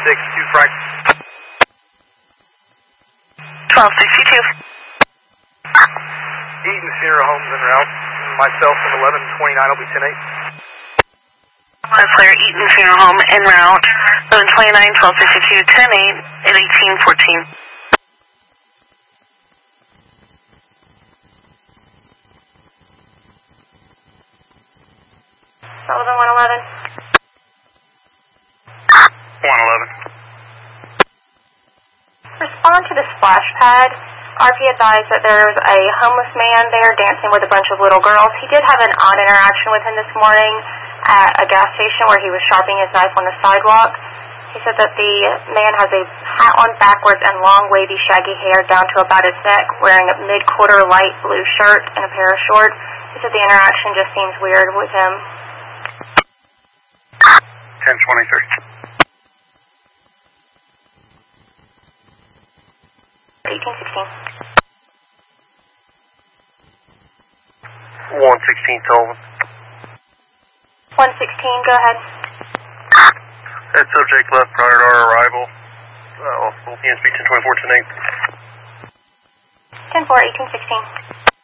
1162 Frank. 1262. Eaton Funeral Homes en route. Myself and 1129 will be 10-8. Claire, Eaton Funeral Home en route. 1129, 1262, 10-8, at 1814. Sullivan 111. 111. Respond to the splash pad. RP advised that there was a homeless man there dancing with a bunch of little girls. He did have an odd interaction with him this morning at a gas station where he was sharpening his knife on the sidewalk. He said that the man has a hat on backwards and long wavy shaggy hair down to about his neck, wearing a mid-quarter light blue shirt and a pair of shorts. He said the interaction just seems weird with him. 1023. 1816. 116 Sullivan. 116, go ahead. That subject left prior to our arrival. PNSP 1024 10-8. 10-4, 1816.